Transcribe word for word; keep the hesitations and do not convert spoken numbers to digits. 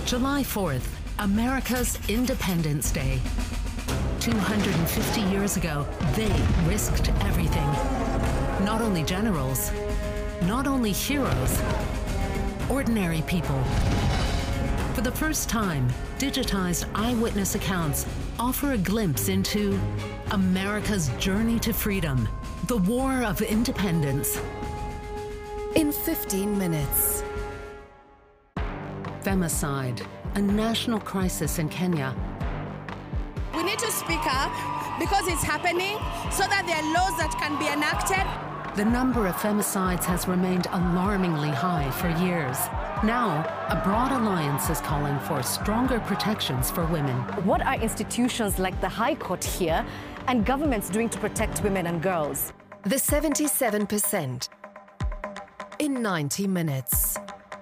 July fourth, America's Independence Day. two hundred fifty years ago, they risked everything. Not only generals, not only heroes, ordinary people. For the first time, digitized eyewitness accounts offer a glimpse into America's journey to freedom, the War of Independence. In fifteen minutes. Femicide, a national crisis in Kenya. We need to speak up because it's happening so that there are laws that can be enacted. The number of femicides has remained alarmingly high for years. Now, a broad alliance is calling for stronger protections for women. What are institutions like the High Court here and governments doing to protect women and girls? The seventy-seven percent. In ninety minutes.